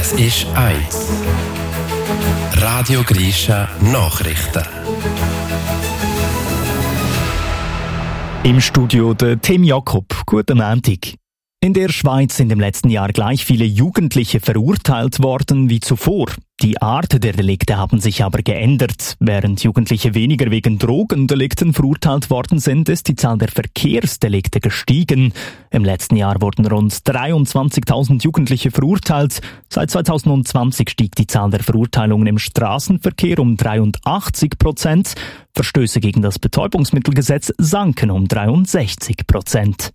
Es ist 1. Radio Grisha Nachrichten. Im Studio der Tim Jakob. Guten Montag. In der Schweiz sind im letzten Jahr gleich viele Jugendliche verurteilt worden wie zuvor. Die Art der Delikte haben sich aber geändert. Während Jugendliche weniger wegen Drogendelikten verurteilt worden sind, ist die Zahl der Verkehrsdelikte gestiegen. Im letzten Jahr wurden rund 23.000 Jugendliche verurteilt. Seit 2020 stieg die Zahl der Verurteilungen im Straßenverkehr um 83%. Verstöße gegen das Betäubungsmittelgesetz sanken um 63%.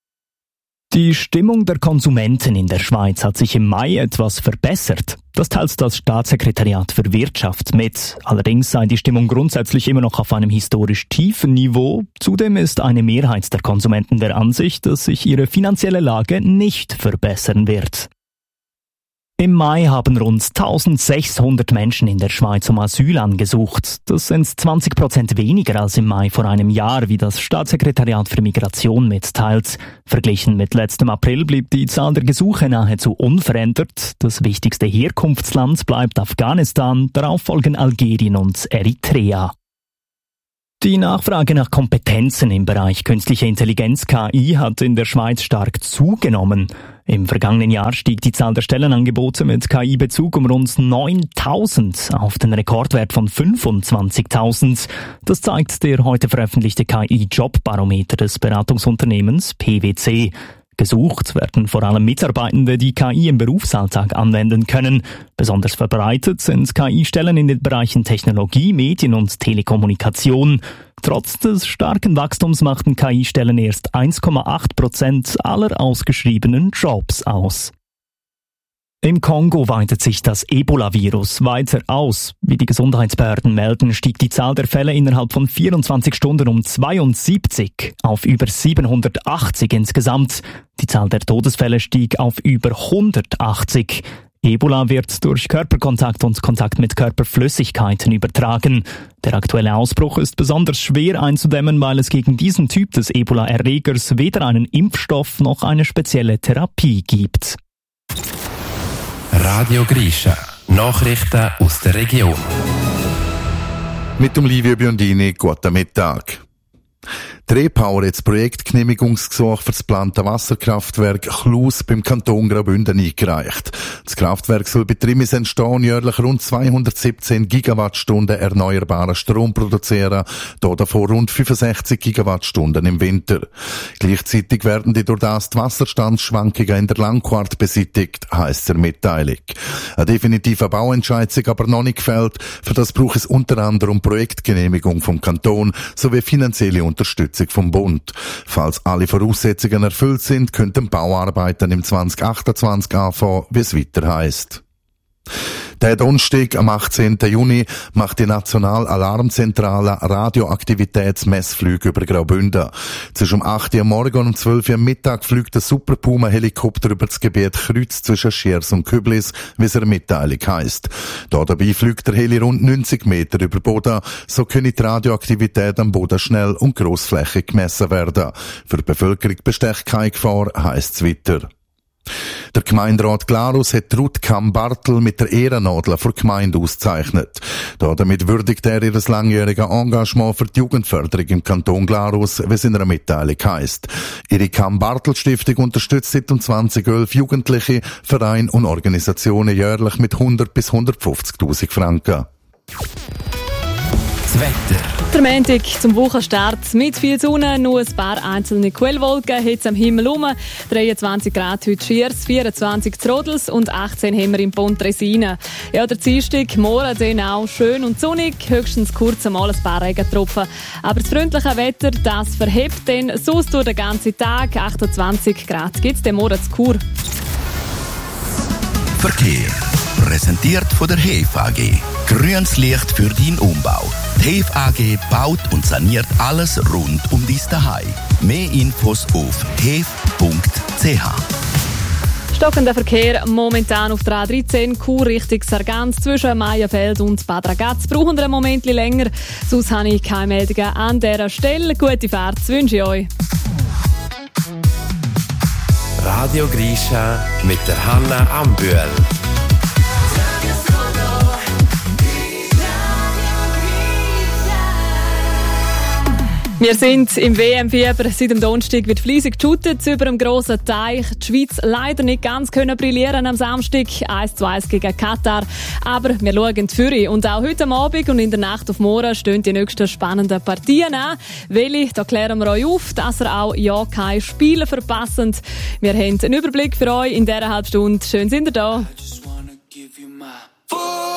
Die Stimmung der Konsumenten in der Schweiz hat sich im Mai etwas verbessert. Das teilt das Staatssekretariat für Wirtschaft mit. Allerdings sei die Stimmung grundsätzlich immer noch auf einem historisch tiefen Niveau. Zudem ist eine Mehrheit der Konsumenten der Ansicht, dass sich ihre finanzielle Lage nicht verbessern wird. Im Mai haben rund 1600 Menschen in der Schweiz um Asyl angesucht. Das sind 20% weniger als im Mai vor einem Jahr, wie das Staatssekretariat für Migration mitteilt. Verglichen mit letztem April blieb die Zahl der Gesuche nahezu unverändert. Das wichtigste Herkunftsland bleibt Afghanistan, darauf folgen Algerien und Eritrea. Die Nachfrage nach Kompetenzen im Bereich künstliche Intelligenz KI hat in der Schweiz stark zugenommen. Im vergangenen Jahr stieg die Zahl der Stellenangebote mit KI-Bezug um rund 9.000 auf den Rekordwert von 25.000. Das zeigt der heute veröffentlichte KI-Jobbarometer des Beratungsunternehmens PwC. Gesucht werden vor allem Mitarbeitende, die KI im Berufsalltag anwenden können. Besonders verbreitet sind KI-Stellen in den Bereichen Technologie, Medien und Telekommunikation. Trotz des starken Wachstums machten KI-Stellen erst 1,8% aller ausgeschriebenen Jobs aus. Im Kongo weitet sich das Ebola-Virus weiter aus. Wie die Gesundheitsbehörden melden, stieg die Zahl der Fälle innerhalb von 24 Stunden um 72 auf über 780 insgesamt. Die Zahl der Todesfälle stieg auf über 180. Ebola wird durch Körperkontakt und Kontakt mit Körperflüssigkeiten übertragen. Der aktuelle Ausbruch ist besonders schwer einzudämmen, weil es gegen diesen Typ des Ebola-Erregers weder einen Impfstoff noch eine spezielle Therapie gibt. Radio Grisha Nachrichten aus der Region. Mit dem Livio Biondini, guten Mittag. Die Repower hat das Projektgenehmigungsgesuch für das geplante Wasserkraftwerk Chlus beim Kanton Graubünden eingereicht. Das Kraftwerk soll bei Trimis entstehen, jährlich rund 217 Gigawattstunden erneuerbaren Strom produzieren, davon rund 65 Gigawattstunden im Winter. Gleichzeitig werden die durch das die Wasserstandsschwankungen in der Langquart beseitigt, heisst es in der Mitteilung. Ein definitiver Bauentscheid ist aber noch nicht gefällt. Für das braucht es unter anderem Projektgenehmigung vom Kanton sowie finanzielle Unterstützung vom Bund. Falls alle Voraussetzungen erfüllt sind, könnten Bauarbeiten im 2028 anfangen, wie es weiter heisst. Der Donnerstag, am 18. Juni, macht die Nationale Alarmzentrale Radioaktivitätsmessflüge über Graubünden. Zwischen 8 Uhr morgen und 12 Uhr Mittag fliegt der Super Puma-Helikopter über das Gebiet Kreuz zwischen Schiers und Küblis, wie es in der Mitteilung heisst. Dabei fliegt der Heli rund 90 Meter über Boden, so können die Radioaktivität am Boden schnell und grossflächig gemessen werden. Für die Bevölkerung besteht keine Gefahr, heisst es weiter. Der Gemeinderat Glarus hat Ruth Kamm-Bartel mit der Ehrennadel für die Gemeinde ausgezeichnet. Damit würdigt er ihr langjähriges Engagement für die Jugendförderung im Kanton Glarus, wie es in einer Mitteilung heisst. Ihre Kamm-Bartel-Stiftung unterstützt seit 2011 Jugendliche, Vereine und Organisationen jährlich mit 100 bis 150.000 Franken. Das Wetter. Der Montag zum Wochenstart mit viel Sonne, nur ein paar einzelne Quellwolken, Hitze am Himmel um, 23 Grad heute Schiers, 24 zu Rodels und 18 haben wir in Pontresina. Ja, der Dienstag, morgen dann auch schön und sonnig, höchstens kurz einmal ein paar Regentropfen. Aber das freundliche Wetter, das verhebt dann sonst durch den ganzen Tag, 28 Grad gibt es den Morgen zu Chur. Verkehr. Präsentiert von der HEF AG. Grünes Licht für deinen Umbau. Die HEF AG baut und saniert alles rund um dein Zuhause. Mehr Infos auf hef.ch. Stockender Verkehr momentan auf der A13 Chur Richtung Sargans zwischen Meierfeld und Bad Ragaz. Brauchen wir einen Moment länger, sonst habe ich keine Meldungen an dieser Stelle. Gute Fahrt wünsche ich euch. Radio Grisha mit der Hanna Ambühl. Wir sind im WM-Fieber. Seit dem Donnerstag wird fleissig geshootet über dem grossen Teich. Die Schweiz leider nicht ganz können brillieren am Samstag. 1:1 gegen Katar. Aber wir schauen für. Und auch heute Abend und in der Nacht auf morgen stehen die nächsten spannenden Partien an. Welche, da klären wir euch auf, dass ihr auch ja keine Spiele verpassen. Wir haben einen Überblick für euch in dieser halben Stunde. Schön sind ihr da.